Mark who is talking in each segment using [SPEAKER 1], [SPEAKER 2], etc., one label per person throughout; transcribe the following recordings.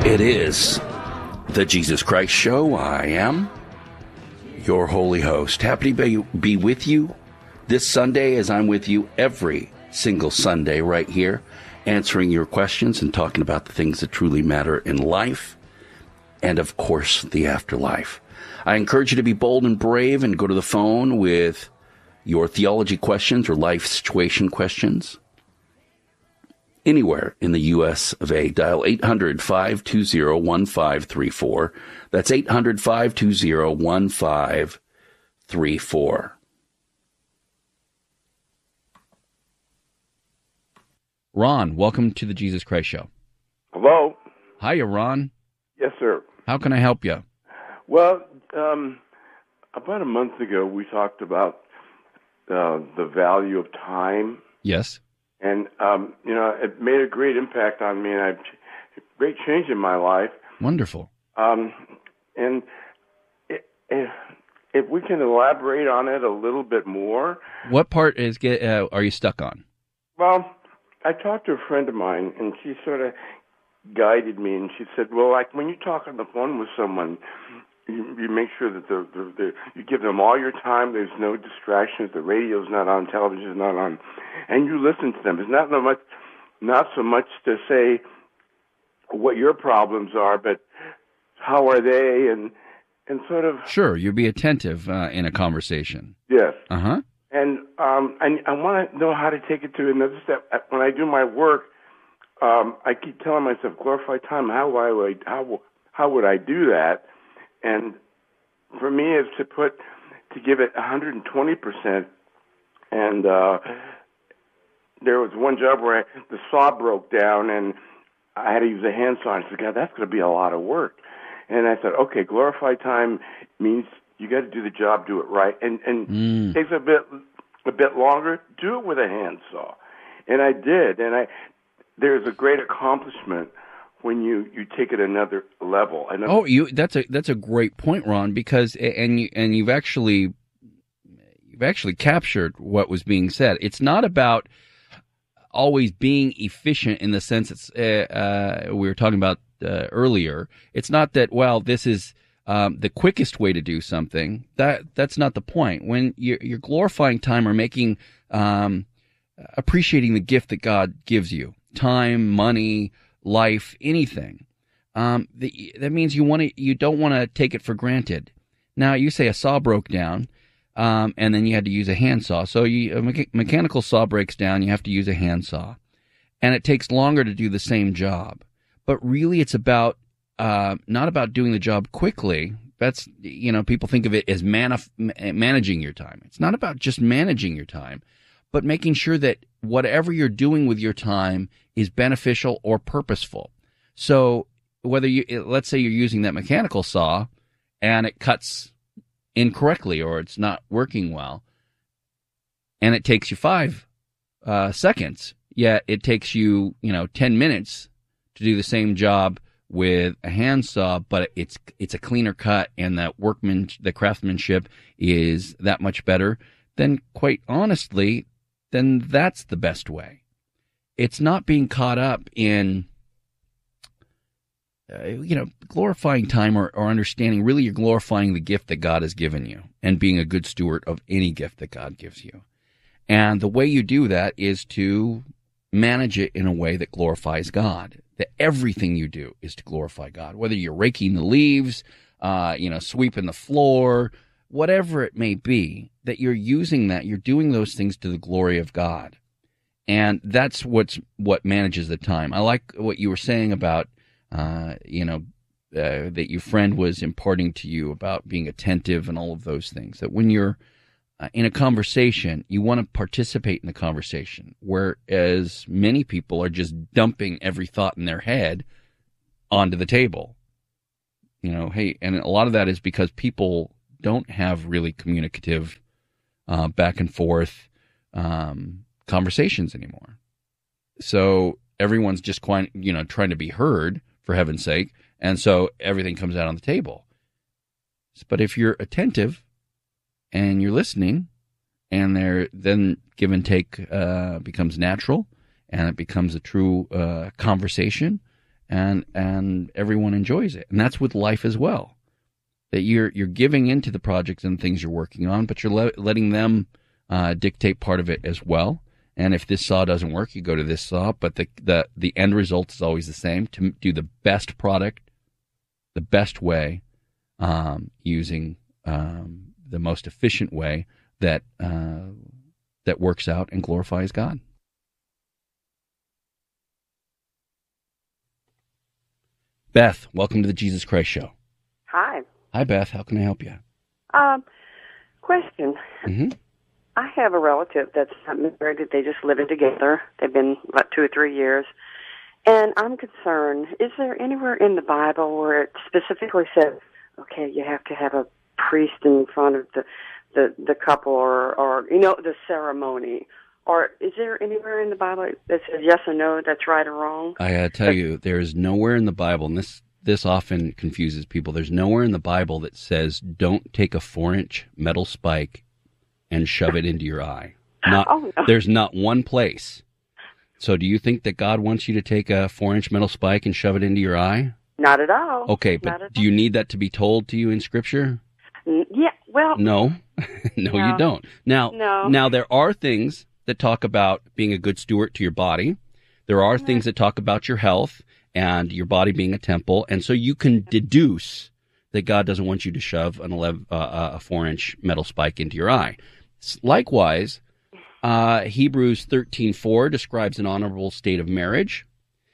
[SPEAKER 1] It is the Jesus Christ Show. I am your holy host. Happy to be with you this Sunday, as I'm with you every single Sunday right here, answering your questions and talking about the things that truly matter in life and, of course, the afterlife. I encourage you to be bold and brave and go to the phone with your theology questions or life situation questions. Anywhere in the U.S. of A, dial 800-520-1534. That's 800-520-1534. Ron, welcome to the Jesus Christ Show.
[SPEAKER 2] Hello.
[SPEAKER 1] Hiya, Ron.
[SPEAKER 2] Yes, sir.
[SPEAKER 1] How can I help you?
[SPEAKER 2] Well, about a month ago, we talked about the value of time.
[SPEAKER 1] Yes.
[SPEAKER 2] And, it made a great impact on me, and a great change in my life.
[SPEAKER 1] Wonderful.
[SPEAKER 2] And if we can elaborate on it a little bit more.
[SPEAKER 1] What part are you stuck on?
[SPEAKER 2] Well, I talked to a friend of mine, and she sort of guided me, and she said, well, like when you talk on the phone with someone, you make sure that you give them all your time. There's no distractions. The radio's not on, television's not on, and you listen to them. It's not so much to say what your problems are, but how are they, and sort of.
[SPEAKER 1] Sure, you'll be attentive in a conversation.
[SPEAKER 2] Yes.
[SPEAKER 1] Uh-huh.
[SPEAKER 2] And I want to know how to take it to another step. When I do my work, I keep telling myself, glorify time. How would I do that? And for me, it's to give it 120%. And there was one job where the saw broke down, and I had to use a handsaw. And I said, God, that's going to be a lot of work. And I said, okay, glorify time means you got to do the job, do it right, and it takes a bit longer. Do it with a handsaw, and I did. And there's a great accomplishment when you take it another level.
[SPEAKER 1] That's a great point, Ron, because you've actually captured what was being said. It's not about always being efficient in the sense it's we were talking about earlier. It's not that, well, this is the quickest way to do something. That's not the point. When you're glorifying time or making appreciating the gift that God gives you, time, money, life, anything, that means you don't want to take it for granted. Now, you say a saw broke down, and then you had to use a handsaw. So a mechanical saw breaks down, you have to use a handsaw, and it takes longer to do the same job. But really, it's about not about doing the job quickly. That's, people think of it as managing your time. It's not about just managing your time, but making sure that whatever you're doing with your time is beneficial or purposeful. So whether let's say you're using that mechanical saw and it cuts incorrectly or it's not working well, and it takes you 5 seconds, yet it takes you 10 minutes to do the same job with a handsaw, but it's a cleaner cut, and the craftsmanship is that much better, then quite honestly, then that's the best way. It's not being caught up in glorifying time or understanding. Really, you're glorifying the gift that God has given you and being a good steward of any gift that God gives you. And the way you do that is to manage it in a way that glorifies God. That everything you do is to glorify God. Whether you're raking the leaves, sweeping the floor, whatever it may be, that you're using that, you're doing those things to the glory of God. And that's what manages the time. I like what you were saying about, that your friend was imparting to you about being attentive and all of those things. That when you're in a conversation, you want to participate in the conversation, whereas many people are just dumping every thought in their head onto the table. And a lot of that is because people don't have really communicative back and forth conversations anymore. So everyone's just trying to be heard, for heaven's sake, and so everything comes out on the table. But if you're attentive and you're listening, and then give and take becomes natural, and it becomes a true conversation, and everyone enjoys it. And that's with life as well. That you're giving into the projects and things you're working on, but you're letting them dictate part of it as well. And if this saw doesn't work, you go to this saw. But the end result is always the same: to do the best product, the best way, using the most efficient way that works out and glorifies God. Beth, welcome to the Jesus Christ Show.
[SPEAKER 3] Hi.
[SPEAKER 1] Hi, Beth. How can I help you?
[SPEAKER 3] Question.
[SPEAKER 1] Mm-hmm.
[SPEAKER 3] I have a relative that's not married. They just living together. They've been about 2 or 3 years. And I'm concerned, is there anywhere in the Bible where it specifically says, okay, you have to have a priest in front of the couple or the ceremony? Or is there anywhere in the Bible that says yes or no, that's right or wrong?
[SPEAKER 1] I gotta tell you, there is nowhere in the Bible, and this often confuses people, there's nowhere in the Bible that says don't take a 4-inch metal spike and shove it into your eye. No. There's not one place. So do you think that God wants you to take a 4-inch metal spike and shove it into your eye?
[SPEAKER 3] Not at all.
[SPEAKER 1] Okay, but do you need that to be told to you in Scripture?
[SPEAKER 3] Yeah, well...
[SPEAKER 1] No. No, you don't. Now, there are things that talk about being a good steward to your body. There are things that talk about your health and your body being a temple. And so you can deduce that God doesn't want you to shove a 4-inch metal spike into your eye. Likewise, Hebrews 13:4 describes an honorable state of marriage.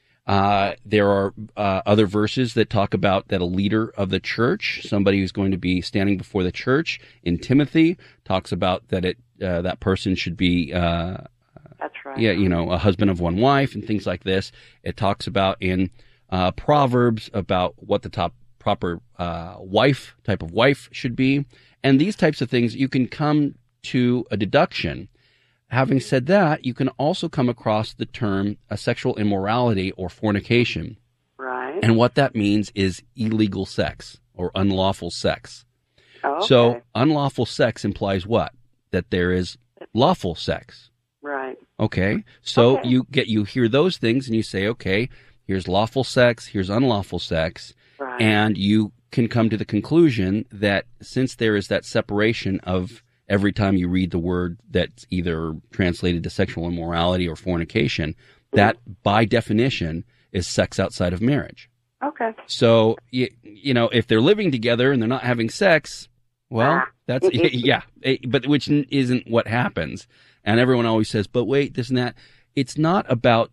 [SPEAKER 1] There are other verses that talk about that a leader of the church, somebody who's going to be standing before the church, in Timothy, talks about that that person should be
[SPEAKER 3] that's right.
[SPEAKER 1] a husband of one wife and things like this. It talks about in Proverbs about what the proper type of wife should be. And these types of things, you can come to a deduction. Having said that, you can also come across the term sexual immorality or fornication.
[SPEAKER 3] Right.
[SPEAKER 1] And what that means is illegal sex or unlawful sex.
[SPEAKER 3] Oh, okay.
[SPEAKER 1] So unlawful sex implies what? That there is lawful sex.
[SPEAKER 3] Right.
[SPEAKER 1] Okay. So you hear those things and you say, okay, here's lawful sex, here's unlawful sex.
[SPEAKER 3] Right.
[SPEAKER 1] And you can come to the conclusion that since there is that separation of every time you read the word that's either translated to sexual immorality or fornication, that by definition is sex outside of marriage.
[SPEAKER 3] Okay.
[SPEAKER 1] So, if they're living together and they're not having sex, well, that's, but which isn't what happens. And everyone always says, but wait, this and that. It's not about,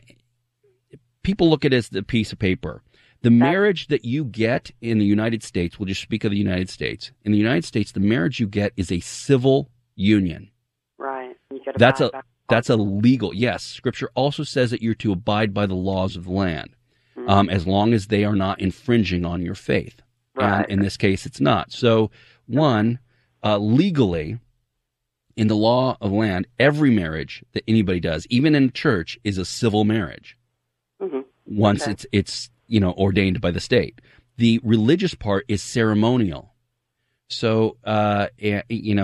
[SPEAKER 1] people look at it as a piece of paper. The marriage that you get in the United States, we'll just speak of the United States. In the United States, the marriage you get is a civil union.
[SPEAKER 3] Right.
[SPEAKER 1] That's a legal, yes. Scripture also says that you're to abide by the laws of the land, as long as they are not infringing on your faith.
[SPEAKER 3] Right.
[SPEAKER 1] And in this case, it's not. So, legally, in the law of land, every marriage that anybody does, even in church, is a civil marriage.
[SPEAKER 3] Mm-hmm.
[SPEAKER 1] Once it's ordained by the state. The religious part is ceremonial. So, the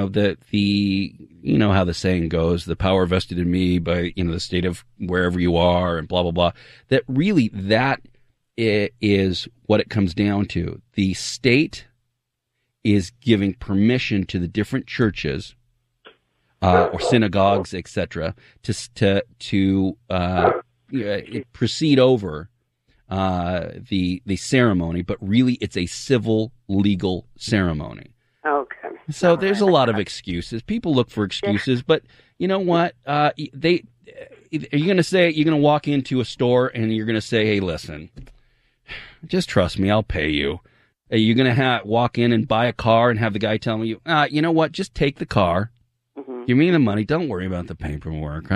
[SPEAKER 1] how the saying goes, the power vested in me by, the state of wherever you are and blah, blah, blah. That really, that is what it comes down to. The state is giving permission to the different churches, or synagogues, etc., to proceed over the ceremony, but really it's a civil legal ceremony.
[SPEAKER 3] Okay.
[SPEAKER 1] So there's a lot of excuses. People look for excuses, but you know what? Are you going to walk into a store and you're going to say, hey, listen, just trust me, I'll pay you. Are you going to walk in and buy a car and have the guy tell you, you know what? Just take the car. Mm-hmm. Give me the money. Don't worry about the paperwork.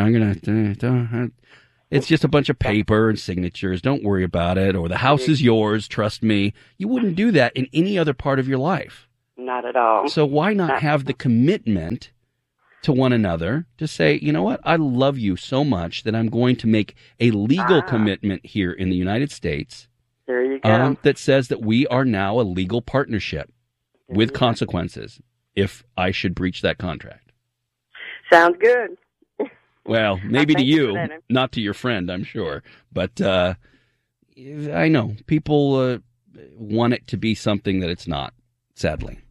[SPEAKER 1] It's just a bunch of paper and signatures. Don't worry about it. Or the house is yours. Trust me. You wouldn't do that in any other part of your life.
[SPEAKER 3] Not at all.
[SPEAKER 1] So why not have the commitment to one another to say, you know what? I love you so much that I'm going to make a legal commitment here in the United States.
[SPEAKER 3] There you go.
[SPEAKER 1] That says that we are now a legal partnership with consequences if I should breach that contract.
[SPEAKER 3] Sounds good.
[SPEAKER 1] Well, maybe to you, not to your friend, I'm sure. But, I know people want it to be something that it's not, sadly.